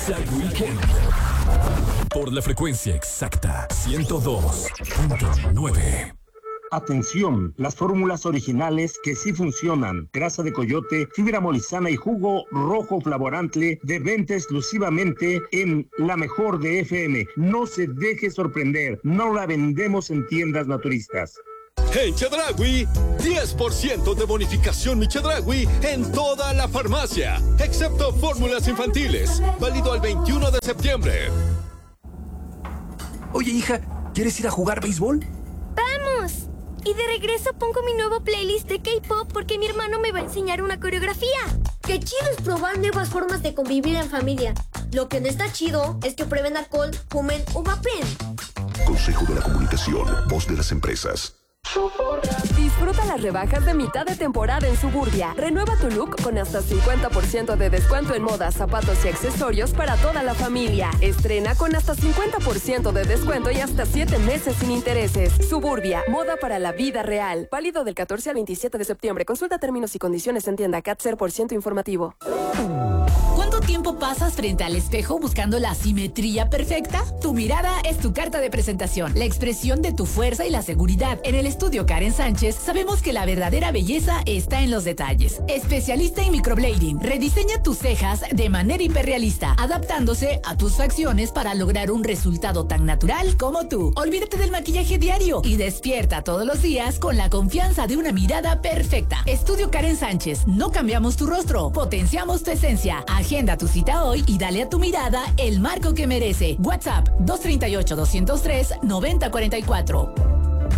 Exa Weekend. Por la frecuencia exacta 102.9. Atención, las fórmulas originales que sí funcionan. Grasa de coyote, fibra molizana y jugo rojo flavorante de venta exclusivamente en La Mejor de FM. No se deje sorprender, no la vendemos en tiendas naturistas. En Chedraui, 10% de bonificación mi Chedraui en toda la farmacia, excepto fórmulas infantiles, válido al 21 de septiembre. Oye, hija, ¿quieres ir a jugar béisbol? ¡Vamos! Y de regreso pongo mi nuevo playlist de K-pop porque mi hermano me va a enseñar una coreografía. ¡Qué chido es probar nuevas formas de convivir en familia! Lo que no está chido es que prueben alcohol, fumen o vapen. Consejo de la Comunicación, voz de las empresas. Disfruta las rebajas de mitad de temporada en Suburbia. Renueva tu look con hasta 50% de descuento en modas, zapatos y accesorios para toda la familia. Estrena con hasta 50% de descuento y hasta 7 meses sin intereses. Suburbia, moda para la vida real. Válido del 14 al 27 de septiembre. Consulta términos y condiciones en tienda CAT 0% informativo. ¿Cuánto tiempo pasas frente al espejo buscando la simetría perfecta? Tu mirada es tu carta de presentación, la expresión de tu fuerza y la seguridad. En el estudio Karen Sánchez sabemos que la verdadera belleza está en los detalles. Especialista en microblading, rediseña tus cejas de manera hiperrealista, adaptándose a tus facciones para lograr un resultado tan natural como tú. Olvídate del maquillaje diario y despierta todos los días con la confianza de una mirada perfecta. Estudio Karen Sánchez, no cambiamos tu rostro, potenciamos tu esencia. Agenda tu cita hoy y dale a tu mirada el marco que merece. WhatsApp 238-203-9044.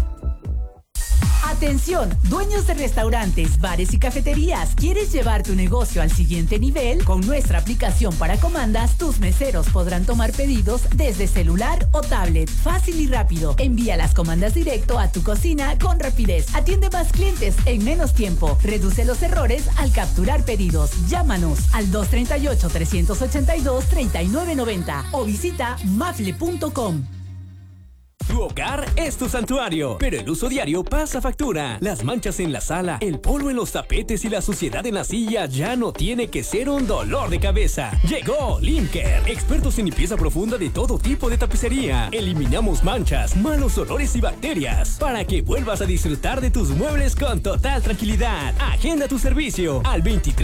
Atención, dueños de restaurantes, bares y cafeterías. ¿Quieres llevar tu negocio al siguiente nivel? Con nuestra aplicación para comandas, tus meseros podrán tomar pedidos desde celular o tablet. Fácil y rápido. Envía las comandas directo a tu cocina con rapidez. Atiende más clientes en menos tiempo. Reduce los errores al capturar pedidos. Llámanos al 238-382-3990 o visita mafle.com. Tu hogar es tu santuario, pero el uso diario pasa factura. Las manchas en la sala, el polvo en los tapetes y la suciedad en la silla ya no tiene que ser un dolor de cabeza. Llegó Limker, expertos en limpieza profunda de todo tipo de tapicería. Eliminamos manchas, malos olores y bacterias para que vuelvas a disfrutar de tus muebles con total tranquilidad. Agenda tu servicio al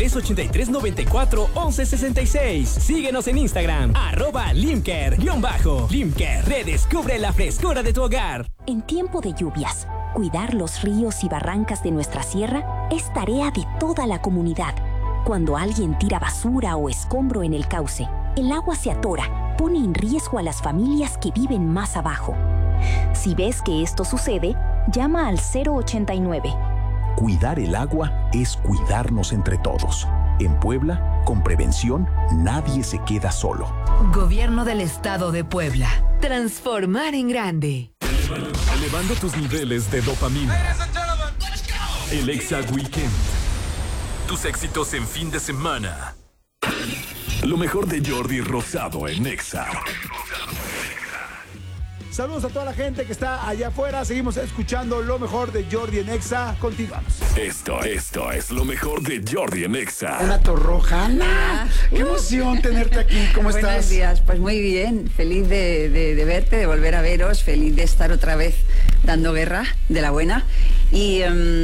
2383-94-1166. Síguenos en Instagram, @Limker_. Limker, redescubre la frescura de tu hogar. En tiempo de lluvias, cuidar los ríos y barrancas de nuestra sierra es tarea de toda la comunidad. Cuando alguien tira basura o escombro en el cauce, el agua se atora, pone en riesgo a las familias que viven más abajo. Si ves que esto sucede, llama al 089. Cuidar el agua es cuidarnos entre todos. En Puebla, con prevención, nadie se queda solo. Gobierno del Estado de Puebla. Transformar en grande. Elevando tus niveles de dopamina. El Exa Weekend. Tus éxitos en fin de semana. Lo mejor de Jordi Rosado en Exa. Saludos a toda la gente que está allá afuera. Seguimos escuchando lo mejor de Jordi en Exa. Continuamos. Esto es lo mejor de Jordi en Exa. Ana Torroja. Ana, qué emoción tenerte aquí. ¿Cómo estás? Buenos días, pues muy bien. Feliz de verte, de volver a veros. Feliz de estar otra vez dando guerra de la buena. Y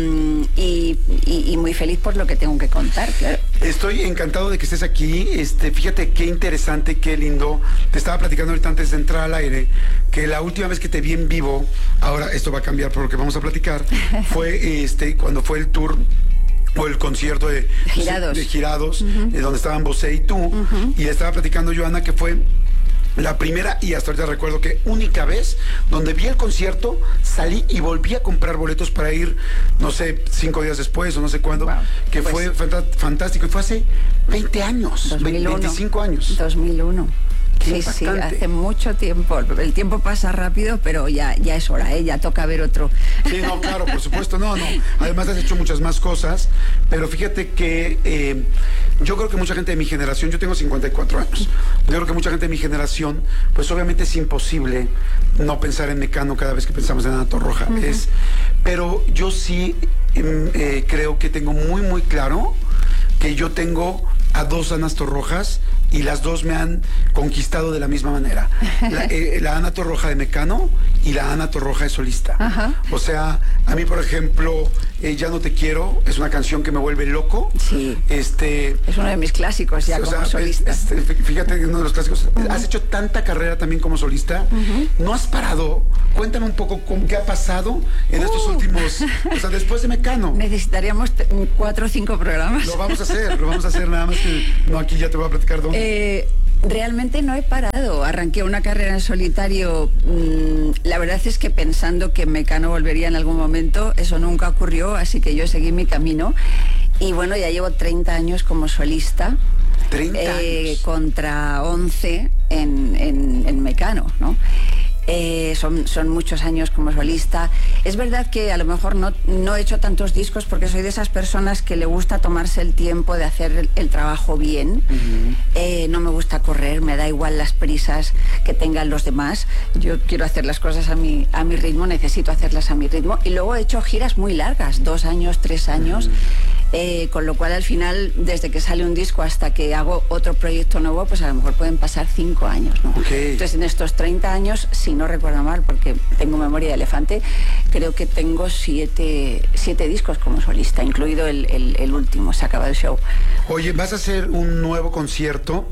muy feliz por lo que tengo que contar, claro. Estoy encantado de que estés aquí. Fíjate qué interesante, qué lindo. Te estaba platicando ahorita antes de entrar al aire que la última vez que te vi en vivo, ahora esto va a cambiar por lo que vamos a platicar, fue cuando fue el tour o el concierto de Girados, donde estaban Bosé y tú, y le estaba platicando yo a Ana que fue la primera y hasta ahorita recuerdo que única vez donde vi el concierto, salí y volví a comprar boletos para ir, no sé, 5 días después o no sé cuándo, que pues, fue fantástico, y fue hace 20 años, 2001, 25 años. 2001. Sí, sí, hace mucho tiempo. El tiempo pasa rápido, pero ya es hora, ya toca ver otro. Sí, no, claro, por supuesto, no. Además has hecho muchas más cosas, pero fíjate que yo creo que mucha gente de mi generación, yo tengo 54 años, yo creo que mucha gente de mi generación, pues obviamente es imposible no pensar en Mecano cada vez que pensamos en Ana Torroja. Pero yo sí creo que tengo muy, muy claro que yo tengo a dos Anas Torrojas y las dos me han conquistado de la misma manera. La Ana Torroja de Mecano y la Ana Torroja de solista. Ajá. O sea, a mí, por ejemplo, Ya no te quiero es una canción que me vuelve loco. Sí. Es uno de mis clásicos ya como solista. Fíjate, uno de los clásicos. Has hecho tanta carrera también como solista. ¿No has parado? Cuéntame un poco qué ha pasado en estos últimos... O sea, después de Mecano. Necesitaríamos 4 o 5 programas. Lo vamos a hacer, nada más que... No, aquí ya te voy a platicar dónde. Realmente no he parado. Arranqué una carrera en solitario. La verdad es que pensando que Mecano volvería en algún momento, eso nunca ocurrió, así que yo seguí mi camino. Y bueno, ya llevo 30 años como solista. 30 años. Contra 11 en Mecano, ¿no? Son muchos años como solista. Es verdad que a lo mejor no he hecho tantos discos porque soy de esas personas que le gusta tomarse el tiempo de hacer el trabajo bien. No me gusta correr, me da igual las prisas que tengan los demás. Yo quiero hacer las cosas a mi ritmo, necesito hacerlas a mi ritmo. Y luego he hecho giras muy largas, 2 años, 3 años. Con lo cual al final, desde que sale un disco hasta que hago otro proyecto nuevo, pues a lo mejor pueden pasar 5 años, ¿no? Entonces en estos 30 años, si no recuerdo mal, porque tengo memoria de elefante, creo que tengo 7 discos como solista, incluido el último, Se acaba el show. Oye, vas a hacer un nuevo concierto,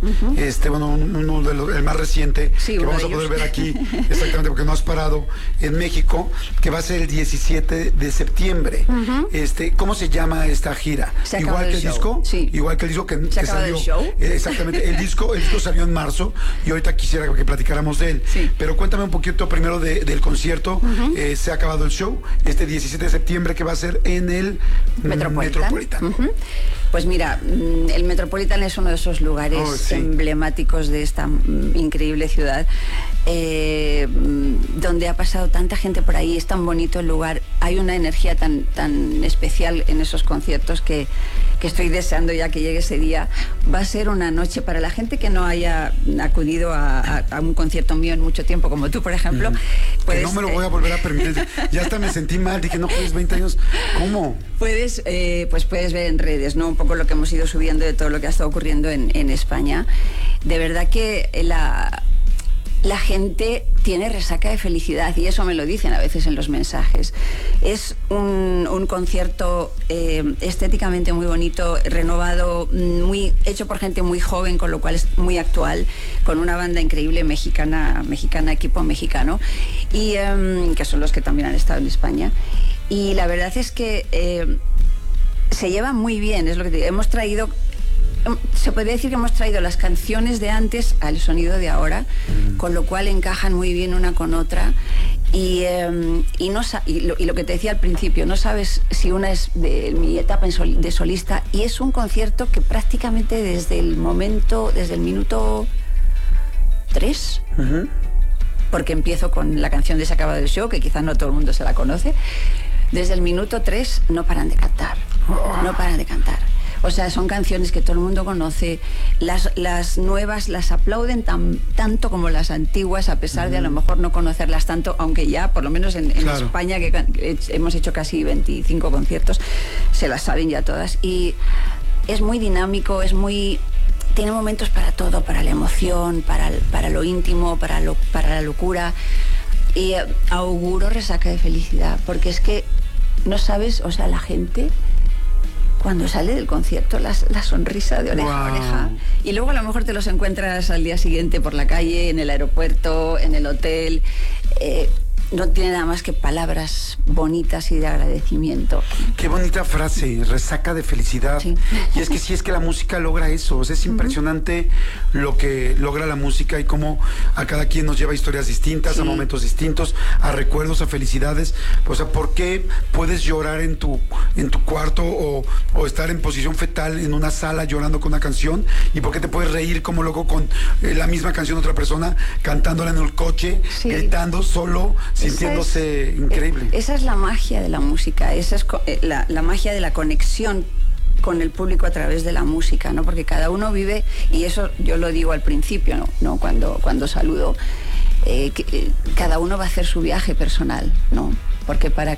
uno el más reciente, que vamos a poder ver aquí, exactamente, porque no has parado, en México, que va a ser el 17 de septiembre. ¿Cómo se llama esta gira? Igual que el disco, sí. Igual que el disco que el salió. show. Exactamente, el disco salió en marzo y ahorita quisiera que platicáramos de él. Sí. Pero cuéntame un poquito primero del concierto. Se ha acabado el show, este 17 de septiembre, que va a ser en el Metropolitan. Pues mira, el Metropolitan es uno de esos lugares emblemáticos de esta increíble ciudad, donde ha pasado tanta gente por ahí, es tan bonito el lugar, hay una energía tan especial en esos conciertos que estoy deseando ya que llegue ese día. Va a ser una noche para la gente que no haya acudido a un concierto mío en mucho tiempo, como tú, por ejemplo. Que no me lo voy a volver a permitir. Ya hasta me sentí mal, dije, no juegues 20 años. ¿Cómo? Puedes ver en redes, ¿no? Un poco lo que hemos ido subiendo de todo lo que ha estado ocurriendo en España. De verdad que la gente tiene resaca de felicidad y eso me lo dicen a veces en los mensajes. Es un concierto estéticamente muy bonito, renovado, hecho por gente muy joven, con lo cual es muy actual, con una banda increíble mexicana, equipo mexicano, y que son los que también han estado en España. Y la verdad es que se lleva muy bien, es lo que te digo. Hemos traído... Se podría decir que hemos traído las canciones de antes al sonido de ahora, con lo cual encajan muy bien una con otra. Y lo que te decía al principio, no sabes si una es de mi etapa de solista, y es un concierto que prácticamente desde el minuto 3, porque empiezo con la canción de Se acaba el show, que quizás no todo el mundo se la conoce, desde el minuto 3 no paran de cantar. O sea, son canciones que todo el mundo conoce. Las nuevas las aplauden tanto como las antiguas, a pesar de a lo mejor no conocerlas tanto, aunque ya, por lo menos en España, que hemos hecho casi 25 conciertos, se las saben ya todas. Y es muy dinámico, tiene momentos para todo, para la emoción, para lo íntimo, para la locura. Y auguro resaca de felicidad, porque es que no sabes, o sea, la gente... Cuando sale del concierto, la sonrisa de oreja a oreja. Y luego a lo mejor te los encuentras al día siguiente por la calle, en el aeropuerto, en el hotel. No tiene nada más que palabras bonitas y de agradecimiento. Qué bonita frase, resaca de felicidad. Sí. Y es que sí, es que la música logra eso. O sea, es impresionante lo que logra la música y cómo a cada quien nos lleva a historias distintas, a momentos distintos, a recuerdos, a felicidades. O sea, ¿por qué puedes llorar en tu cuarto o estar en posición fetal en una sala llorando con una canción? ¿Y por qué te puedes reír como loco con la misma canción de otra persona, cantándola en el coche, gritando solo, sintiéndose increíble? Esa es la magia de la música, esa es la magia de la conexión con el público a través de la música, ¿no? Porque cada uno vive, y eso yo lo digo al principio, ¿no? Cuando saludo, cada uno va a hacer su viaje personal, ¿no? Porque para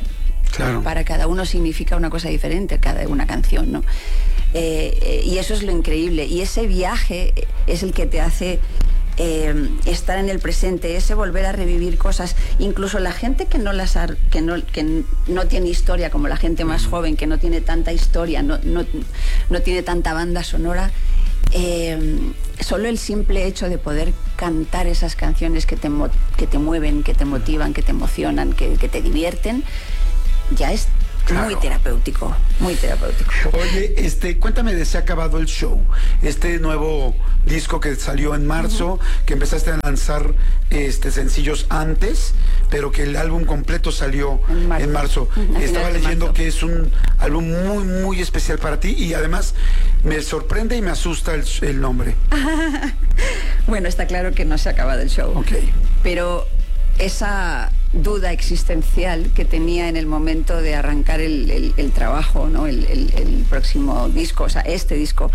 Claro. Para cada uno significa una cosa diferente, cada una canción, ¿no? Y eso es lo increíble. Y ese viaje es el que te hace estar en el presente, ese volver a revivir cosas. Incluso la gente que no tiene historia, como la gente más joven, que no tiene tanta historia, no tiene tanta banda sonora, solo el simple hecho de poder cantar esas canciones que te mueven, que te motivan, que te emocionan, que te divierten, ya es muy terapéutico, muy terapéutico. Oye, cuéntame de Se ha acabado el show, este nuevo disco que salió en marzo, que empezaste a lanzar sencillos antes, pero que el álbum completo salió en marzo. Estaba leyendo que es un álbum muy, muy especial para ti, y además me sorprende y me asusta el nombre. Bueno, está claro que no se ha acabado el show. Okay. Pero esa duda existencial que tenía en el momento de arrancar el trabajo, ¿no? el próximo disco, o sea, este disco,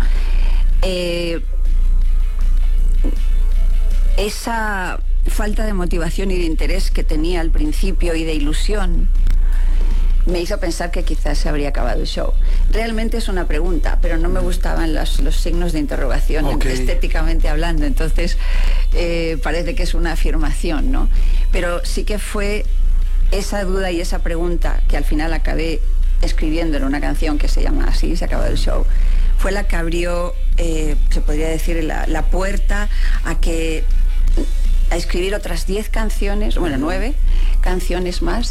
esa falta de motivación y de interés que tenía al principio y de ilusión me hizo pensar que quizás se habría acabado el show. Realmente es una pregunta, pero no me gustaban los signos de interrogación, estéticamente hablando, entonces parece que es una afirmación, ¿no? Pero sí que fue esa duda y esa pregunta que al final acabé escribiendo en una canción que se llama así, Se ha acabado el show, fue la que abrió, se podría decir, la puerta a escribir otras 10 canciones, bueno, 9 canciones más,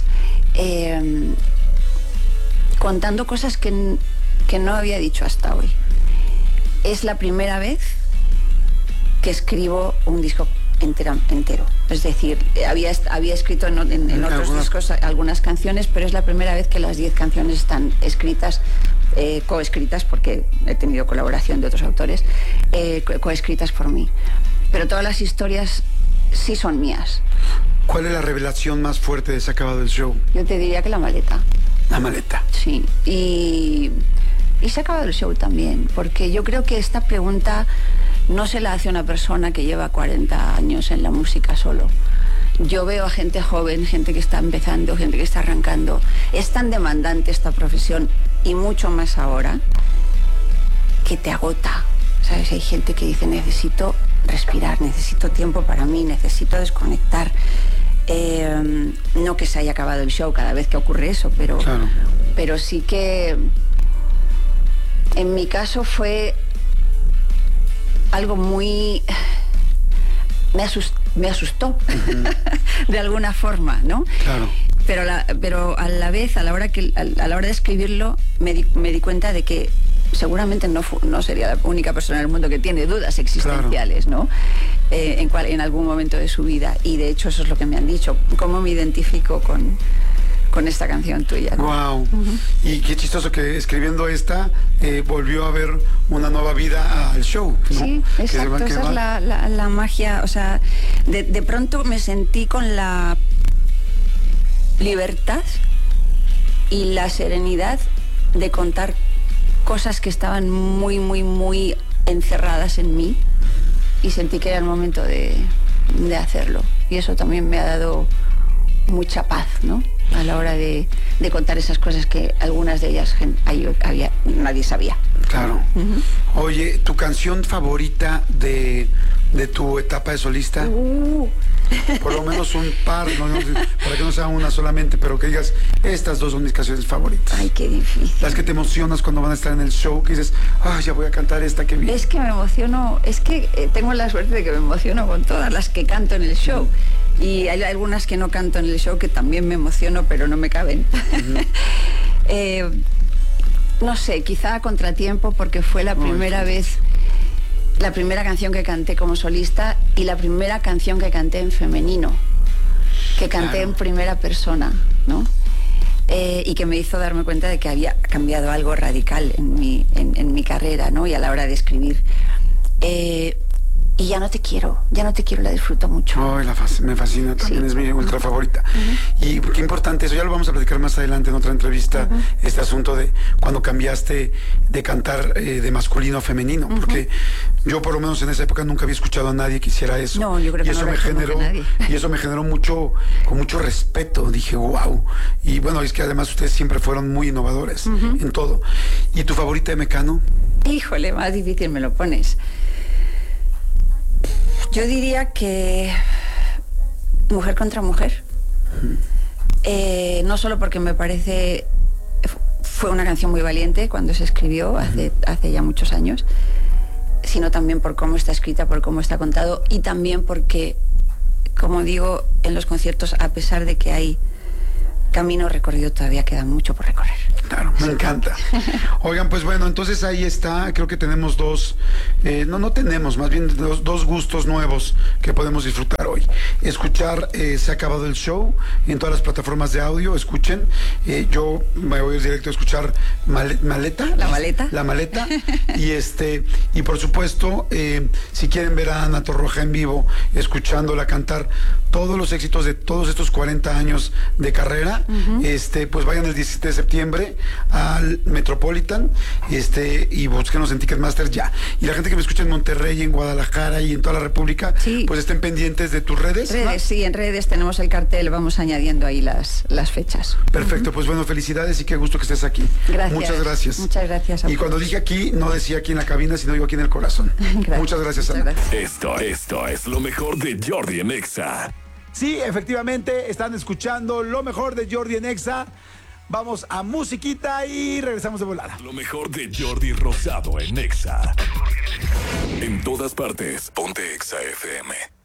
contando cosas que no había dicho hasta hoy. Es la primera vez que escribo un disco entero. Es decir, había escrito en otros discos algunas canciones, pero es la primera vez que las 10 canciones están escritas, coescritas, porque he tenido colaboración de otros autores, coescritas por mí. Pero todas las historias sí son mías. ¿Cuál es la revelación más fuerte de Se ha acabado el show? Yo te diría que la maleta. La maleta. Sí, y se ha acabado el show también, porque yo creo que esta pregunta no se la hace una persona que lleva 40 años en la música solo. Yo veo a gente joven, gente que está empezando, gente que está arrancando. Es tan demandante esta profesión, y mucho más ahora, que te agota. ¿Sabes? Hay gente que dice, necesito respirar, necesito tiempo para mí, necesito desconectar. No que se haya acabado el show cada vez que ocurre eso, pero, claro, pero sí que en mi caso fue algo muy... me asustó de alguna forma, ¿no? Claro. Pero a la vez, a la hora de escribirlo, me di cuenta de que seguramente no sería la única persona en el mundo que tiene dudas existenciales, claro, ¿no? En algún momento de su vida. Y de hecho eso es lo que me han dicho. ¿Cómo me identifico con esta canción tuya, ¿no? Wow. Y qué chistoso que escribiendo esta volvió a haber una nueva vida al show, ¿no? Sí, exacto. Esa es la magia. O sea, de pronto me sentí con la libertad y la serenidad de contar cosas que estaban muy, muy, muy encerradas en mí, y sentí que era el momento de hacerlo. Y eso también me ha dado mucha paz, ¿no? A la hora de contar esas cosas que algunas de ellas nadie sabía. Claro. Oye, ¿tu canción favorita de tu etapa de solista? Por lo menos un par, no, para que no sea una solamente, pero que digas, estas dos son mis canciones favoritas. Ay, qué difícil. Las que te emocionas cuando van a estar en el show, que dices, ay, ya voy a cantar esta, que bien. Es que me emociono, tengo la suerte de que me emociono con todas las que canto en el show. Y hay algunas que no canto en el show que también me emociono, pero no me caben. No sé, quizá a contratiempo, porque fue la primera vez, la primera canción que canté como solista y la primera canción que canté en femenino, que canté en primera persona, ¿no? Y que me hizo darme cuenta de que había cambiado algo radical en mi carrera, ¿no? Y a la hora de escribir. y ya no te quiero, la disfruto mucho. Ay, me fascina, también es mi ultra favorita. Y qué importante eso, ya lo vamos a platicar más adelante en otra entrevista, este asunto de cuando cambiaste de cantar de masculino a femenino, porque yo por lo menos en esa época nunca había escuchado a nadie que hiciera eso. No, yo creo que no lo generó y eso me generó con mucho respeto. Dije, wow. Y bueno, es que además ustedes siempre fueron muy innovadores en todo. ¿Y tu favorita de Mecano? Híjole, más difícil me lo pones. Yo diría que Mujer contra Mujer. No solo porque me parece... Fue una canción muy valiente cuando se escribió hace ya muchos años, sino también por cómo está escrita, por cómo está contado, y también porque, como digo, en los conciertos, a pesar de que hay camino recorrido, todavía queda mucho por recorrer. Claro, me encanta. Oigan, pues bueno, entonces ahí está, creo que tenemos más bien dos gustos nuevos que podemos disfrutar hoy. Escuchar Se ha acabado el show en todas las plataformas de audio, escuchen. Yo me voy directo a escuchar Maleta. La Maleta. La Maleta. y por supuesto, si quieren ver a Ana Torroja en vivo, escuchándola cantar todos los éxitos de todos estos 40 años de carrera, pues vayan el 17 de septiembre al Metropolitan, y búsquenos en Ticketmaster ya. Y la gente que me escucha en Monterrey, en Guadalajara y en toda la República, pues estén pendientes de tus redes. Sí, en redes tenemos el cartel, vamos añadiendo ahí las fechas. Perfecto, pues bueno, felicidades y qué gusto que estés aquí. Gracias. Muchas gracias. Muchas gracias. Y cuando dije aquí, no decía aquí en la cabina, sino digo aquí en el corazón. Muchas gracias, Ana. Esto es lo mejor de Jordi en Exa. Sí, efectivamente, están escuchando lo mejor de Jordi en Exa. Vamos a musiquita y regresamos de volada. Lo mejor de Jordi Rosado en Exa. En todas partes, ponte Exa FM.